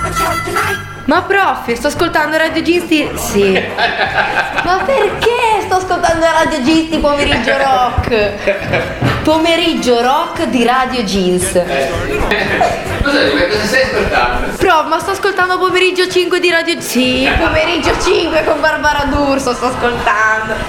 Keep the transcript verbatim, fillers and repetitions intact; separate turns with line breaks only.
Ma prof, sto ascoltando Radio Gisti. Sì. Ma perché sto ascoltando Radio Gisti pomeriggio rock? Pomeriggio rock di Radio Jeans.
Cosa stai ascoltando?
Prof, ma sto ascoltando pomeriggio cinque di Radio. Sì, pomeriggio cinque con Barbara D'Urso sto ascoltando.